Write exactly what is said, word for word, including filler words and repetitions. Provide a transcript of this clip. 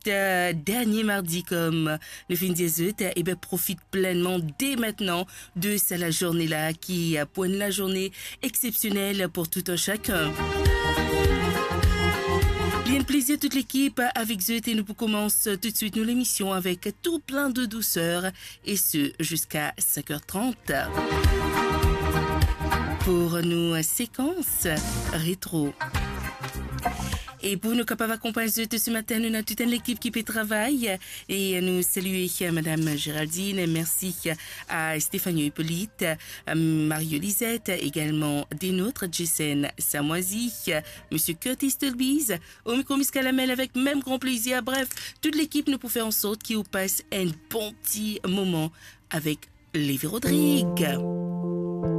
euh, dernier mardi comme le fin des autres, et ben profite pleinement dès maintenant de cette journée-là qui pointe la journée exceptionnelle pour tout un chacun. Bien plaisir toute l'équipe avec Zoé et nous commençons tout de suite nous l'émission avec tout plein de douceur et ce jusqu'à cinq heures trente. Pour nos séquences rétro. Et pour nous capables d'accompagner ce matin, nous avons toute l'équipe qui peut travailler et nous saluer Madame Géraldine, merci à Stéphanie Hippolyte, Mario Lisette, également des nôtres, Jason Samoisi, Monsieur Curtis Tulbiz, au micro Miss Calamel avec même grand plaisir. Bref, toute l'équipe nous pour faire en sorte qu'il vous passe un bon petit moment avec Lévi Rodrigue.